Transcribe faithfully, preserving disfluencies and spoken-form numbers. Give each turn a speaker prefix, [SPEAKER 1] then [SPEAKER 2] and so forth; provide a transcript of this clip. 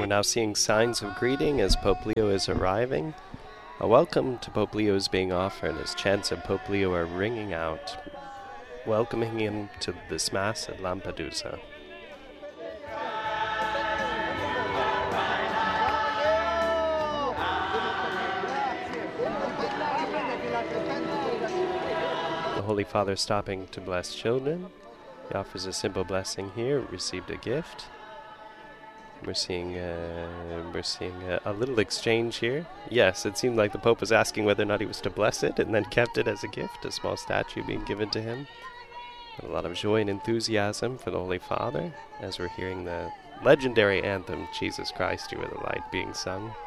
[SPEAKER 1] We're now seeing signs of greeting as Pope Leo is arriving. A welcome to Pope Leo is being offered as chants of Pope Leo are ringing out, welcoming him to this Mass at Lampedusa. The Holy Father stopping to bless children. He offers a simple blessing here, received a gift. We're seeing, uh, we're seeing a, a little exchange here. Yes, it seemed like the Pope was asking whether or not he was to bless it, and then kept it as a gift, a small statue being given to him. A lot of joy and enthusiasm for the Holy Father, as we're hearing the legendary anthem, Jesus Christ, You Are the Light, being sung.